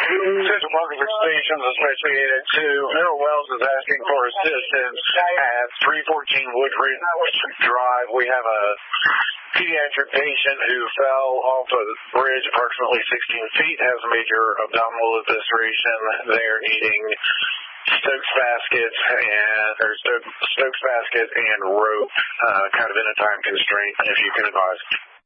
Central Parking Stations, especially 802. Harold Wells is asking for assistance at 314 Woodridge Drive. We have a pediatric patient who fell off a bridge approximately 16 feet, has major abdominal evisceration. They are needing Stokes basket and rope, kind of in a time constraint, if you can advise.